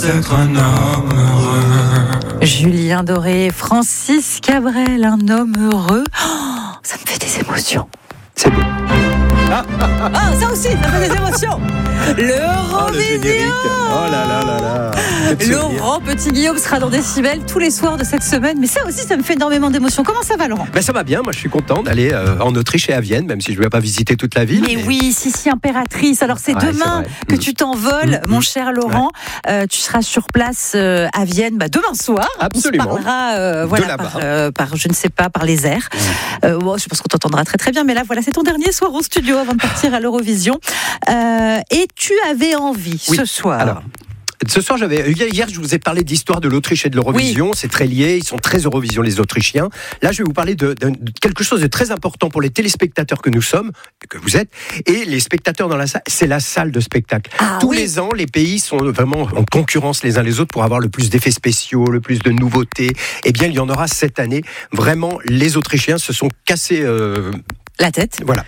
être un homme heureux. Julien Doré, Francis Cabrel, un homme heureux. Oh, ça me fait des émotions. C'est beau. Ah, ça aussi, ça fait des émotions. L'Eurovision. Oh là là là là. Laurent Petit-Guillaume sera dans Décibel tous les soirs de cette semaine. Mais ça aussi, ça me fait énormément d'émotions. Comment ça va, Laurent ? Ben ça va bien, moi je suis content d'aller en Autriche et à Vienne, même si je ne vais pas visiter toute la ville. Mais oui, si, impératrice. Alors c'est demain c'est que tu t'envoles, mon cher Laurent. Ouais. Tu seras sur place à Vienne demain soir. Absolument. On se parlera par je ne sais pas, par les airs. Je pense qu'on t'entendra très très bien. Mais là, voilà, c'est ton dernier soir au studio avant de partir à l'Eurovision. Et tu avais envie ce soir. Alors, ce soir, hier, je vous ai parlé d'histoire de l'Autriche et de l'Eurovision. Oui. C'est très lié. Ils sont très Eurovision, les Autrichiens. Là, je vais vous parler de quelque chose de très important pour les téléspectateurs que nous sommes, que vous êtes, et les spectateurs dans la salle. C'est la salle de spectacle. Tous les ans, les pays sont vraiment en concurrence les uns les autres pour avoir le plus d'effets spéciaux, le plus de nouveautés. Eh bien, il y en aura cette année. Vraiment, les Autrichiens se sont cassés... la tête. Voilà.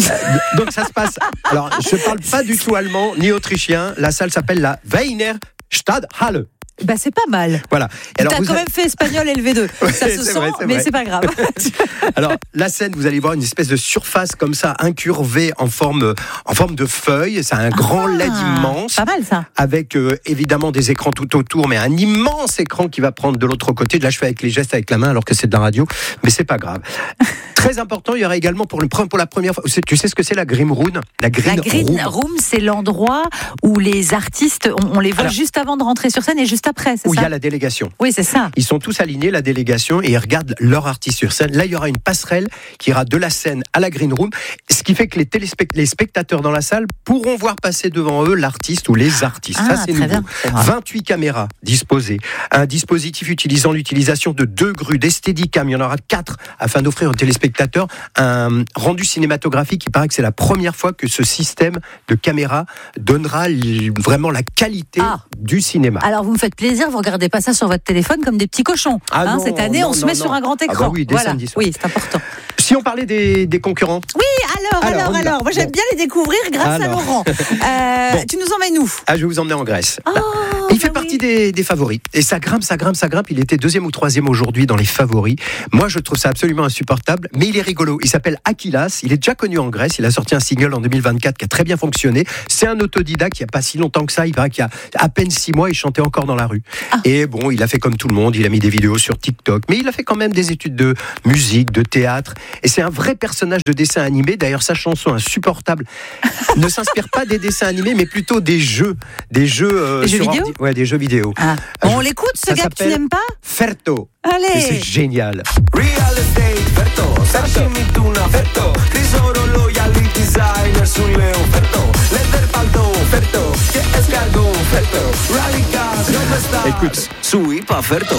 Donc ça se passe. Alors, je ne parle pas du tout allemand ni autrichien. La salle s'appelle la Weiner Stadthalle. C'est pas mal. Voilà. Alors, t'as quand même fait espagnol LV2. Ça se sent, mais c'est pas grave. Alors, la scène, vous allez voir une espèce de surface comme ça, incurvée en forme de feuille. C'est un grand LED immense. Pas mal, ça. Avec évidemment des écrans tout autour, mais un immense écran qui va prendre de l'autre côté. Là, je fais avec les gestes avec la main alors que c'est de la radio, mais c'est pas grave. Très important, il y aura également pour la première fois. Tu sais ce que c'est la Green Room ? La Green Room, c'est l'endroit où les artistes, on les voit juste avant de rentrer sur scène et juste après, c'est ça ? Où il y a la délégation. Oui, c'est ça. Ils sont tous alignés, la délégation, et ils regardent leur artiste sur scène. Là, il y aura une passerelle qui ira de la scène à la Green Room, ce qui fait que les spectateurs dans la salle pourront voir passer devant eux l'artiste ou les artistes. Ça, c'est nouveau. Bien. 28 caméras disposées. Un dispositif utilisant l'utilisation de 2 grues, des Steadicam. Il y en aura 4 afin d'offrir aux téléspectateurs un rendu cinématographique. Il paraît que c'est la première fois que ce système de caméra donnera vraiment la qualité du cinéma. Alors, vous me faites plaisir, vous regardez pas ça sur votre téléphone comme des petits cochons. Non, cette année, on se met sur un grand écran. Oui, voilà. Oui, c'est important. Si on parlait des concurrents. Oui, alors. Moi, j'aime bien les découvrir grâce à Laurent. Tu nous emmènes où ? Je vais vous emmener en Grèce. Il fait partie des favoris. Et ça grimpe. Il était 2e ou 3e aujourd'hui dans les favoris. Moi, je trouve ça absolument insupportable. Mais il est rigolo. Il s'appelle Akilas. Il est déjà connu en Grèce. Il a sorti un single en 2024 qui a très bien fonctionné. C'est un autodidacte il n'y a pas si longtemps que ça. Il paraît qu'il y a à peine 6 mois, il chantait encore dans la rue. Et bon, il a fait comme tout le monde. Il a mis des vidéos sur TikTok. Mais il a fait quand même des études de musique, de théâtre. Et c'est un vrai personnage de dessin animé. D'ailleurs, sa chanson insupportable ne s'inspire pas des dessins animés, mais plutôt des jeux. Des jeux vidéo ? Ouais, des jeux vidéo. On l'écoute, ce gars que tu n'aimes pas ? Ferto. Allez. Et c'est génial. Real estate, Ferto. Sarcimi tuna, Ferto. Tesoro loyali designer sul leo, Ferto. Letter palto, Ferto. Che escargot, Ferto. Radicas, dove sta? Écoute. Sui, pas Ferto.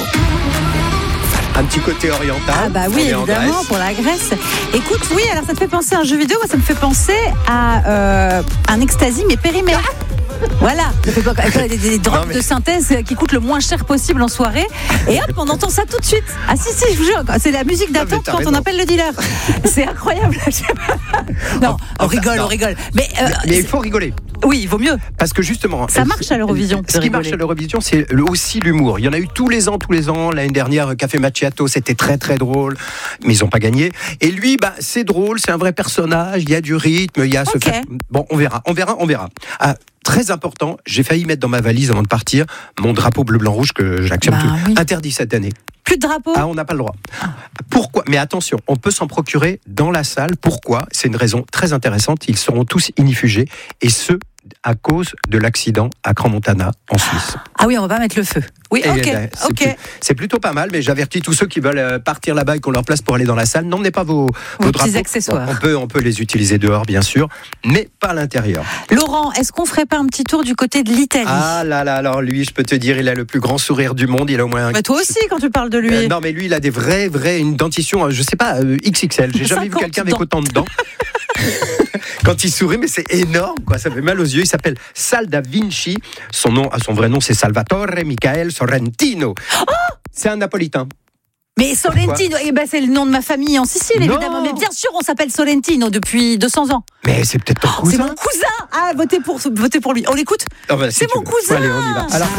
Un petit côté oriental. Oui, évidemment, pour la Grèce. Écoute, alors ça te fait penser à un jeu vidéo, moi ça me fait penser à un Ecstasy, mais périmé. Voilà, des drogues de synthèse qui coûtent le moins cher possible en soirée. Et hop, on entend ça tout de suite. Ah si, je vous jure, c'est la musique d'attente quand on appelle le dealer. C'est incroyable. Non, on rigole. Mais il faut rigoler. Oui, il vaut mieux. Parce que justement... Ça marche à l'Eurovision. Ce qui marche à l'Eurovision, c'est aussi l'humour. Il y en a eu tous les ans. L'année dernière, Café Macchiato, c'était très très drôle. Mais ils n'ont pas gagné. Et lui, c'est drôle, c'est un vrai personnage. Il y a du rythme, il y a ce fait... Bon, on verra. Très important, j'ai failli mettre dans ma valise avant de partir mon drapeau bleu-blanc-rouge que j'accepte interdit cette année. Plus de drapeau ? On n'a pas le droit. Pourquoi ? Mais attention, on peut s'en procurer dans la salle. Pourquoi ? C'est une raison très intéressante. Ils seront tous inifugés, et ce, à cause de l'accident à Crans-Montana, en Suisse. Ah oui, on va pas mettre le feu. Oui, ok. C'est plutôt pas mal, mais j'avertis tous ceux qui veulent partir là-bas et qu'on leur place pour aller dans la salle. N'emmenez pas vos drapeaux. Petits accessoires. On peut les utiliser dehors, bien sûr, mais pas à l'intérieur. Laurent, est-ce qu'on ferait pas un petit tour du côté de l'Italie ? Ah là, alors lui, je peux te dire, il a le plus grand sourire du monde. Il a au moins. Mais toi aussi, quand tu parles de lui. Non, mais lui, il a des une dentition, je sais pas, XXL. J'ai jamais vu quelqu'un avec autant de dents. Quand il sourit, mais c'est énorme, quoi. Ça fait mal aux yeux. Il s'appelle Sal da Vinci. Son vrai nom, c'est Salvatore Michael Sorrentino. C'est un Napolitain. Mais Sorrentino, c'est le nom de ma famille en Sicile, évidemment. Mais bien sûr, on s'appelle Sorrentino depuis 200 ans. Mais c'est peut-être ton cousin. C'est mon cousin. Votez pour lui. On l'écoute ? Si c'est mon cousin. Allez, on y va. Alors,